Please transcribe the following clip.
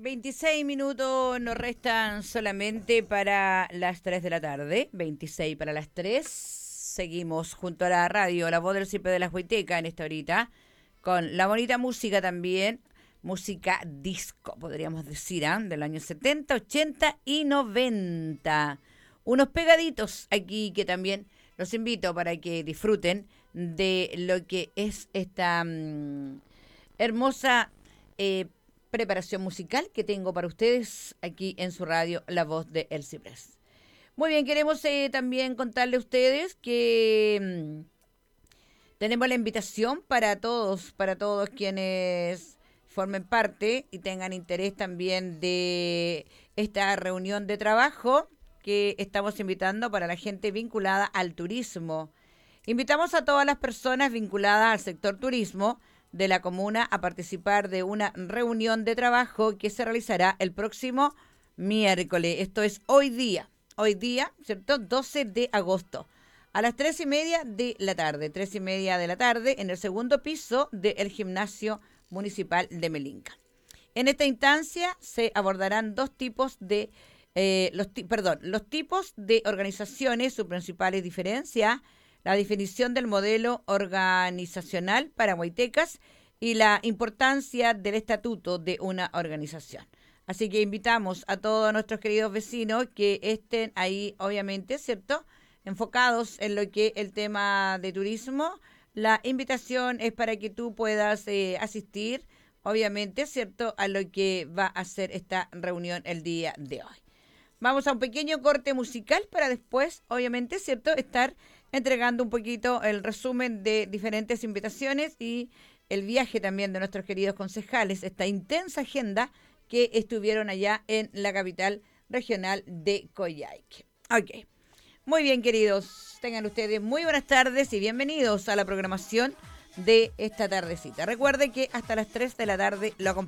26 minutos nos restan solamente para las 3 de la tarde. 26 para las 3. Seguimos junto a la radio, la voz del Cipe de la Huiteca en esta horita, con la bonita música también, música disco, podríamos decir, del año 70, 80 y 90. Unos pegaditos aquí que también los invito para que disfruten de lo que es esta hermosa preparación musical que tengo para ustedes aquí en su radio, La Voz de El Ciprés. Muy bien, queremos también contarle a ustedes que tenemos la invitación para todos quienes formen parte y tengan interés también de esta reunión de trabajo que estamos invitando para la gente vinculada al turismo. Invitamos a todas las personas vinculadas al sector turismo de la comuna a participar de una reunión de trabajo que se realizará el próximo miércoles. Esto es hoy día, ¿cierto? 12 de agosto, a las 3:30 de la tarde, 3:30 de la tarde, en el segundo piso del Gimnasio Municipal de Melinca. En esta instancia se abordarán los tipos de organizaciones, sus principales diferencias, la definición del modelo organizacional para huaytecas y la importancia del estatuto de una organización. Así que invitamos a todos nuestros queridos vecinos que estén ahí, obviamente, ¿cierto?, enfocados en lo que es el tema de turismo. La invitación es para que tú puedas asistir, obviamente, ¿cierto?, a lo que va a ser esta reunión el día de hoy. Vamos a un pequeño corte musical para después, obviamente, ¿cierto?, estar entregando un poquito el resumen de diferentes invitaciones y el viaje también de nuestros queridos concejales, esta intensa agenda que estuvieron allá en la capital regional de Coyhaique. Ok, muy bien, queridos, tengan ustedes muy buenas tardes y bienvenidos a la programación de esta tardecita. Recuerde que hasta las 3 de la tarde lo acompañamos.